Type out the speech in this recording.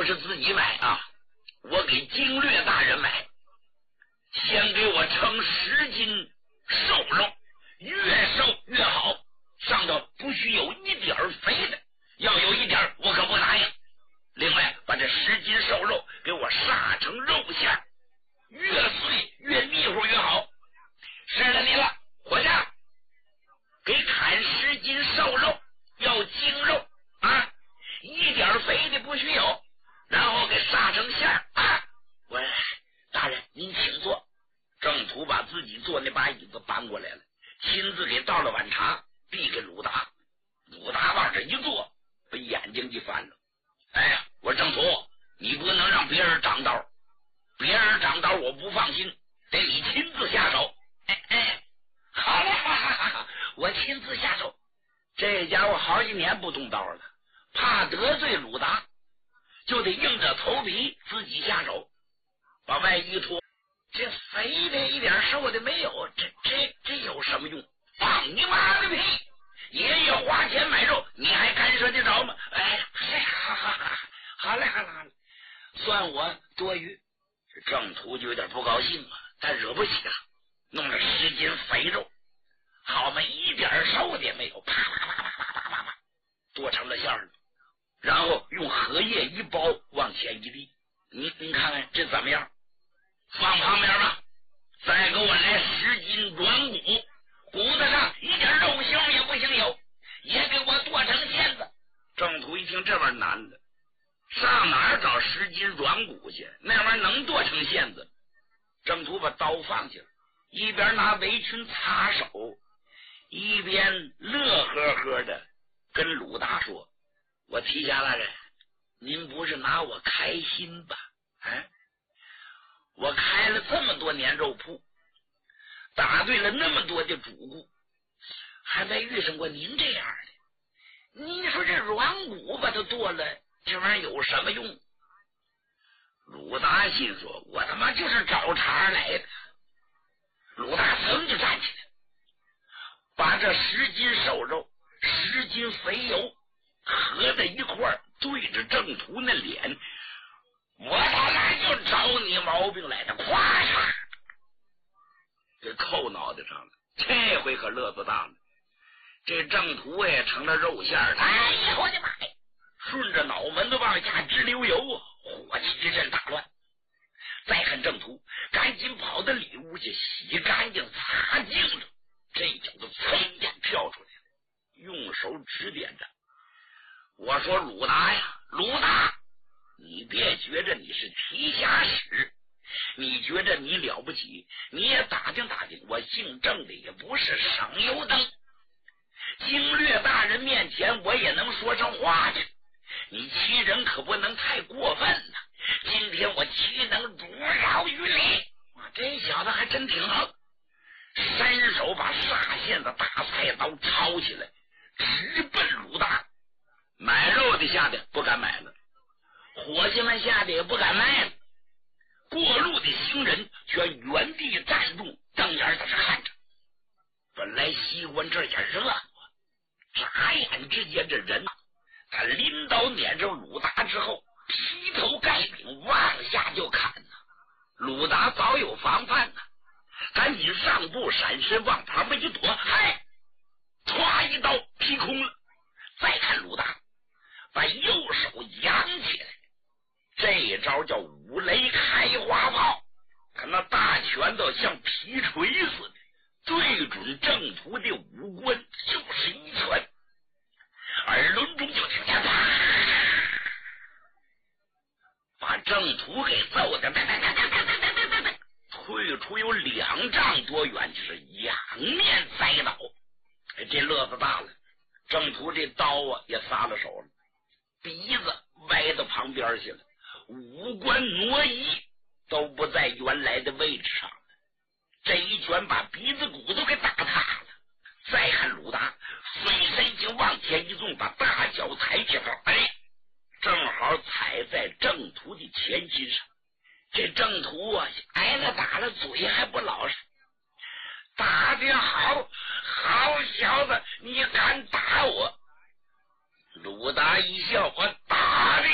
是自己买啊，我给经略大人买，先给我称10斤瘦肉，越瘦越好，上头不许有一点肥的，要有一点我可不答应。另外把这10斤瘦肉给我杀成肉馅，越碎越腻乎越好。是了你了，伙计，给砍10斤瘦肉，要精肉啊，一点肥的不许有，然后给杀成馅啊。我大人您请坐。郑屠把自己坐那把椅子搬过来了，亲自给倒了碗茶递给鲁达。鲁达往这一坐，把眼睛一翻了。哎呀，我郑屠，你不能让别人掌刀，别人掌刀我不放心，得你亲自下手。好嘞，我亲自下手。这家伙好几年不动刀了，怕得罪鲁达，就得硬着头皮自己下手，把外衣脱。这肥的一点瘦的没有，这有什么用？放你妈的屁！爷爷花钱买肉，你还干涉得着吗？好嘞，算我多余。这郑屠就有点不高兴啊，但惹不起了，弄了10斤肥肉，好嘛，一点瘦的也没有，啪剁成了馅儿，然后用荷叶一包往前一递，您看看这怎么样？放旁边吧，再给我来10斤软骨，骨子上一点肉腥也不行有，也给我剁成馅子。郑屠一听这玩意儿难了，上哪儿找10斤软骨去？那玩意儿能剁成馅子？郑屠把刀放下了，一边拿围裙擦手，一边乐呵呵的跟鲁达说：“我提辖大人，您不是拿我开心吧？我开了这么多年肉铺，打对了那么多的主顾，还没遇上过您这样的。您说这软骨把它剁了，这玩意儿有什么用？”鲁达心说：“我他妈就是找茬来的。”鲁达噌就站起来，把这10斤瘦肉、10斤肥油合在一块儿，对着郑屠那脸，我他妈就找你毛病来的，咵嚓给扣脑袋上了。这回可乐子大了，这郑屠也成了肉馅儿。哎呀，我的妈呀！顺着脑门子往下直流油啊，火气一阵大乱。再看郑屠赶紧跑到里屋去洗干净擦净了，这小子噌间跳出来了，用手指点着我说：“鲁达呀，鲁达，你别觉着你是提辖使，你觉着你了不起，你也打听打听，我姓郑的也不是省油灯，经略大人面前我也能说上话去，你欺人可不能太过分了，今天我岂能主饶于你？”这小子还真挺横，伸手把纱线的大菜刀抄起来，直奔鲁达。买肉的吓得不敢买了，伙计们吓得也不敢卖了，过路的行人全原地站住，瞪眼在这看着。本来西关这也热闹，眨眼之间这人他拎刀撵着鲁达之后，劈头盖顶往下就砍了。鲁达早有防范呢，赶紧上步闪身往旁边一躲，嗨，歘一刀劈空了。再看鲁达把右手扬起来，这一招叫五雷开花炮，他那大拳头像皮锤似的，对准郑屠的五官就是一拳，耳轮中就听见啪，把郑屠给揍的退出有2丈多远，就是仰面栽倒。这乐子大了，郑屠这刀啊也撒了手了，鼻子歪到旁边去了，五官挪移都不在原来的位置上了。这一拳把鼻子骨头给打塌了。再看鲁达飞身就往前一纵，把大脚踩起来，正好踩在郑屠的前心上。这郑屠啊挨了打了，嘴还不老实，打得好，好小子，你敢打我？鲁达一笑，我打你。